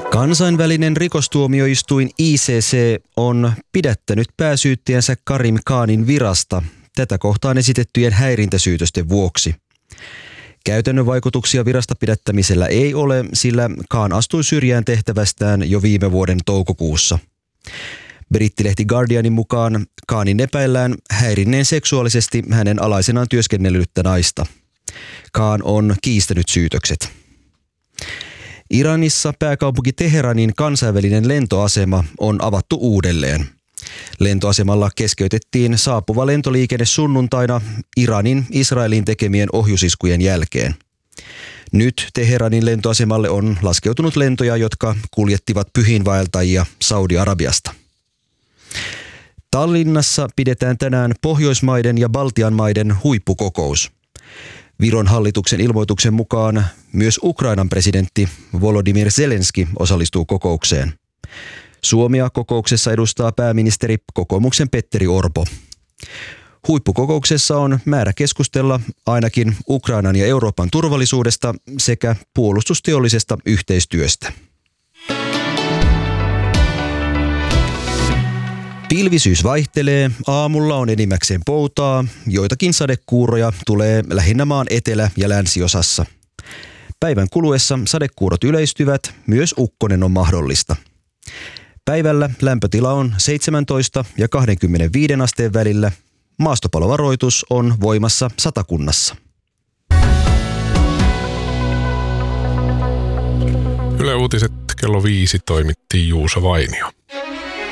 Kansainvälinen rikostuomioistuin ICC on pidättänyt pääsyyttäjänsä Karim Khanin virasta tätä kohtaan esitettyjen häirintäsyytösten vuoksi. Käytännön vaikutuksia virasta pidättämisellä ei ole, sillä Khan astui syrjään tehtävästään jo viime vuoden toukokuussa. Brittilehti Guardianin mukaan Khanin epäillään häirinneen seksuaalisesti hänen alaisenaan työskennellyttä naista. Khan on kiistänyt syytökset. Iranissa pääkaupunki Teheranin kansainvälinen lentoasema on avattu uudelleen. Lentoasemalla keskeytettiin saapuva lentoliikenne sunnuntaina Iranin Israelin tekemien ohjusiskujen jälkeen. Nyt Teheranin lentoasemalle on laskeutunut lentoja, jotka kuljettivat pyhiinvaeltajia Saudi-Arabiasta. Tallinnassa pidetään tänään Pohjoismaiden ja Baltian maiden huippukokous. Viron hallituksen ilmoituksen mukaan myös Ukrainan presidentti Volodymyr Zelenski osallistuu kokoukseen. Suomea kokouksessa edustaa pääministeri kokoomuksen Petteri Orpo. Huippukokouksessa on määrä keskustella ainakin Ukrainan ja Euroopan turvallisuudesta sekä puolustusteollisesta yhteistyöstä. Pilvisyys vaihtelee, aamulla on enimmäkseen poutaa, joitakin sadekuuroja tulee lähinnä maan etelä- ja länsiosassa. Päivän kuluessa sadekuurot yleistyvät, myös ukkonen on mahdollista. Päivällä lämpötila on 17 ja 25 asteen välillä. Maastopalovaroitus on voimassa Satakunnassa. Yle Uutiset kello 5 toimitti Juuso Vainio.